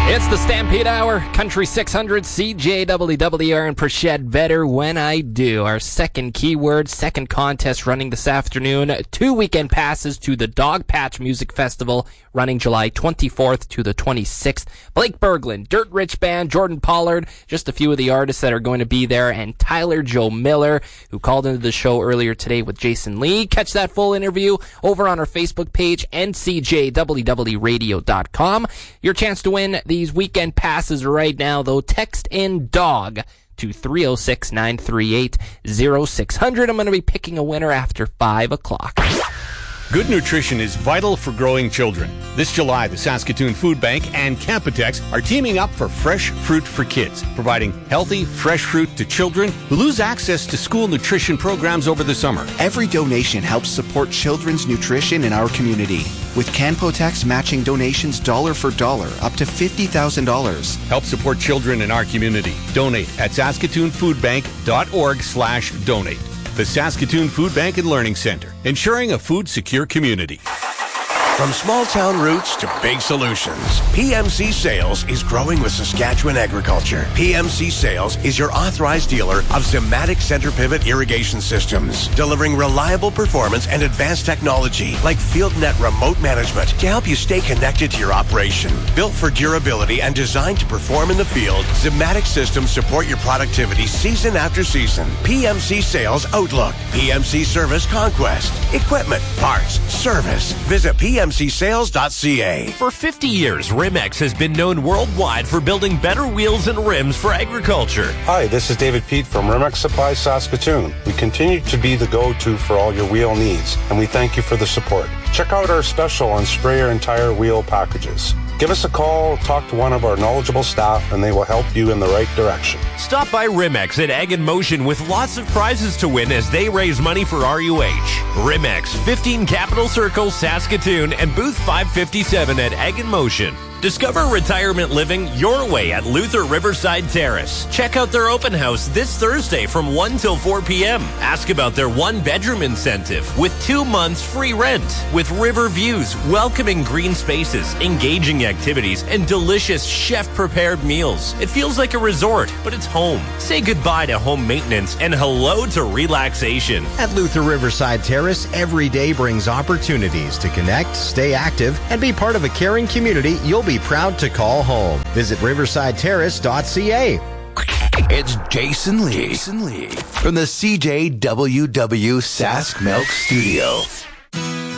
It's the Stampede Hour, Country 600, CJWWR, and Prashed Better When I Do. Our second keyword, second contest running this afternoon. 2 weekend passes to the Dog Patch Music Festival running July 24th to the 26th. Blake Berglund, Dirt Rich Band, Jordan Pollard, just a few of the artists that are going to be there, and Tyler Joe Miller, who called into the show earlier today with Jason Lee. Catch that full interview over on our Facebook page, ncjwwradio.com. Your chance to win these weekend passes right now, though. Text in DOG to 306-938-0600. I'm going to be picking a winner after 5 o'clock. Good nutrition is vital for growing children. This July, the Saskatoon Food Bank and Campotex are teaming up for Fresh Fruit for Kids, providing healthy, fresh fruit to children who lose access to school nutrition programs over the summer. Every donation helps support children's nutrition in our community, with Campotex matching donations dollar for dollar up to $50,000. Help support children in our community. Donate at saskatoonfoodbank.org/donate. The Saskatoon Food Bank and Learning Center, ensuring a food-secure community. From small-town roots to big solutions, PMC Sales is growing with Saskatchewan agriculture. PMC Sales is your authorized dealer of Zematic center pivot irrigation systems, delivering reliable performance and advanced technology like FieldNet remote management to help you stay connected to your operation. Built for durability and designed to perform in the field, Zematic systems support your productivity season after season. PMC Sales Outlook, PMC Service Conquest, equipment, parts, service. Visit PMCSales.ca. For 50 years, Rimex has been known worldwide for building better wheels and rims for agriculture. Hi, this is David Pete from Rimex Supply Saskatoon. We continue to be the go-to for all your wheel needs, and we thank you for the support. Check out our special on sprayer and tire wheel packages. Give us a call, talk to one of our knowledgeable staff, and they will help you in the right direction. Stop by Rimex at Ag in Motion with lots of prizes to win as they raise money for RUH. Rimex, 15 Capitol Circle, Saskatoon, and booth 557 at Ag in Motion. Discover retirement living your way at Luther Riverside Terrace. Check out their open house this Thursday from 1 till 4 p.m. Ask about their one-bedroom incentive with 2 months free rent. With river views, welcoming green spaces, engaging activities, and delicious chef-prepared meals. It feels like a resort, but it's home. Say goodbye to home maintenance and hello to relaxation. At Luther Riverside Terrace, every day brings opportunities to connect, stay active, and be part of a caring community you'll be proud to call home. Visit riversideterrace.ca. It's Jason Lee from the CJWW Sask Milk Studio.